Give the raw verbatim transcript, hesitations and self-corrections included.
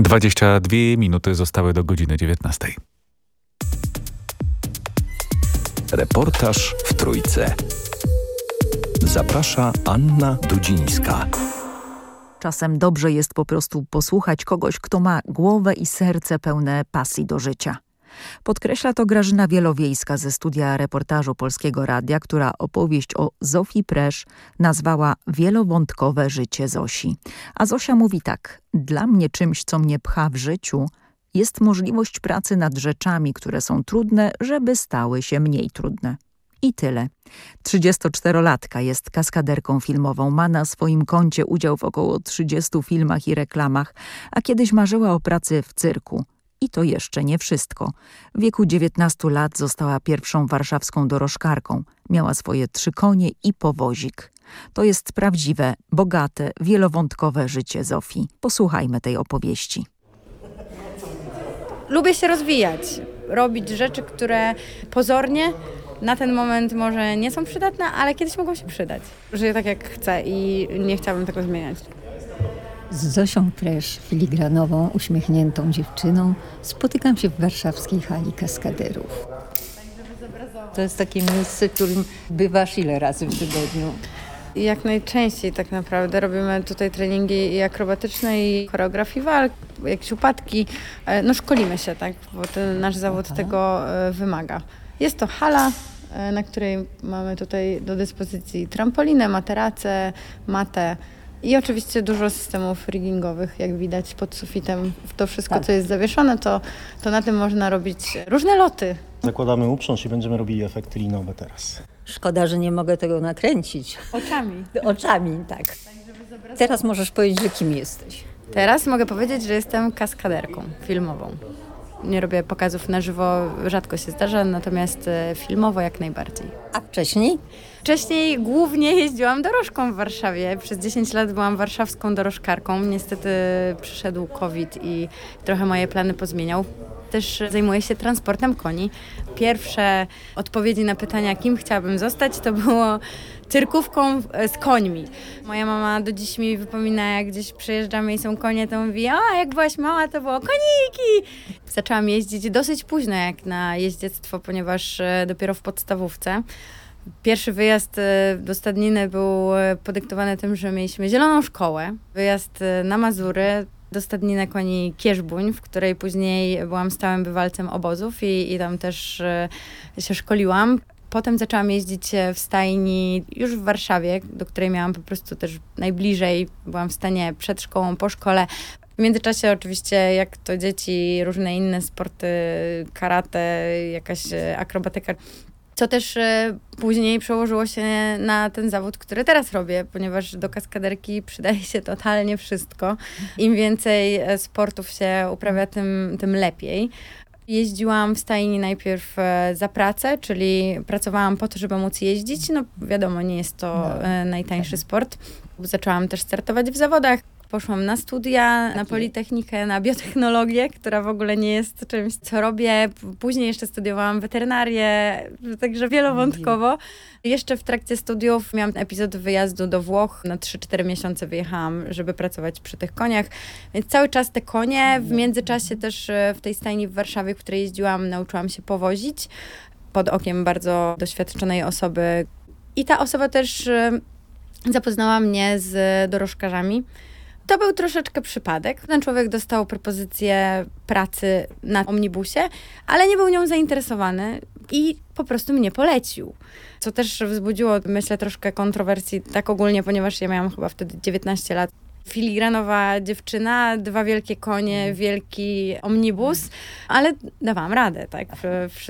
dwadzieścia dwie minuty zostały do godziny dziewiętnastej. Reportaż w Trójce. Zaprasza Anna Dudzińska. Czasem dobrze jest po prostu posłuchać kogoś, kto ma głowę i serce pełne pasji do życia. Podkreśla to Grażyna Wielowiejska ze studia reportażu Polskiego Radia, która opowieść o Zofii Presz nazwała Wielowątkowe życie Zosi. A Zosia mówi tak: dla mnie czymś, co mnie pcha w życiu, jest możliwość pracy nad rzeczami, które są trudne, żeby stały się mniej trudne. I tyle. trzydziestoczterolatka jest kaskaderką filmową, ma na swoim koncie udział w około trzydziestu filmach i reklamach, a kiedyś marzyła o pracy w cyrku. I to jeszcze nie wszystko. W wieku dziewiętnastu lat została pierwszą warszawską dorożkarką. Miała swoje trzy konie i powozik. To jest prawdziwe, bogate, wielowątkowe życie Zofii. Posłuchajmy tej opowieści. Lubię się rozwijać, robić rzeczy, które pozornie na ten moment może nie są przydatne, ale kiedyś mogą się przydać. Żyję tak, jak chcę i nie chciałabym tego zmieniać. Z Zosią Presz, filigranową, uśmiechniętą dziewczyną, spotykam się w warszawskiej hali kaskaderów. To jest takie miejsce, w którym bywasz ile razy w tygodniu? I jak najczęściej tak naprawdę robimy tutaj treningi i akrobatyczne, i choreografii walk, jakieś upadki. No szkolimy się, tak, bo ten nasz zawód Aha. tego wymaga. Jest to hala, na której mamy tutaj do dyspozycji trampolinę, materace, matę i oczywiście dużo systemów riggingowych, jak widać pod sufitem. To wszystko, tak. co jest zawieszone, to, to na tym można robić różne loty. Zakładamy uprząż i będziemy robili efekty linowe teraz. Szkoda, że nie mogę tego nakręcić. Oczami. Oczami, tak. Teraz możesz powiedzieć, że kim jesteś. Teraz mogę powiedzieć, że jestem kaskaderką filmową. Nie robię pokazów na żywo, rzadko się zdarza, natomiast filmowo jak najbardziej. A wcześniej? Wcześniej głównie jeździłam dorożką w Warszawie. Przez dziesięć lat byłam warszawską dorożkarką. Niestety przyszedł COVID i trochę moje plany pozmieniał. Też zajmuję się transportem koni. Pierwsze odpowiedzi na pytania, kim chciałabym zostać, to było cyrkówką z końmi. Moja mama do dziś mi wypomina, jak gdzieś przyjeżdżamy i są konie, to mówi: a jak byłaś mała, to było koniki! Zaczęłam jeździć dosyć późno jak na jeździectwo, ponieważ dopiero w podstawówce. Pierwszy wyjazd do stadniny był podyktowany tym, że mieliśmy zieloną szkołę. Wyjazd na Mazury, do stadniny koni Kierzbuń, w której później byłam stałym bywalcem obozów i, i tam też się szkoliłam. Potem zaczęłam jeździć w stajni już w Warszawie, do której miałam po prostu też najbliżej. Byłam w stanie przed szkołą, po szkole. W międzyczasie oczywiście, jak to dzieci, różne inne sporty, karate, jakaś akrobatyka, co też później przełożyło się na ten zawód, który teraz robię, ponieważ do kaskaderki przydaje się totalnie wszystko. Im więcej sportów się uprawia, tym, tym lepiej. Jeździłam w stajni najpierw za pracę, czyli pracowałam po to, żeby móc jeździć. No wiadomo, nie jest to no. najtańszy sport. Zaczęłam też startować w zawodach. Poszłam na studia, na Politechnikę, na biotechnologię, która w ogóle nie jest czymś, co robię. Później jeszcze studiowałam weterynarię, także wielowątkowo. Jeszcze w trakcie studiów miałam epizod wyjazdu do Włoch. Na trzy cztery miesiące wyjechałam, żeby pracować przy tych koniach. Więc cały czas te konie. W międzyczasie też w tej stajni w Warszawie, w której jeździłam, nauczyłam się powozić pod okiem bardzo doświadczonej osoby. I ta osoba też zapoznała mnie z dorożkarzami. To był troszeczkę przypadek. Ten człowiek dostał propozycję pracy na omnibusie, ale nie był nią zainteresowany i po prostu mnie polecił. Co też wzbudziło, myślę, troszkę kontrowersji tak ogólnie, ponieważ ja miałam chyba wtedy dziewiętnaście lat. Filigranowa dziewczyna, dwa wielkie konie, wielki omnibus, ale dawałam radę, tak?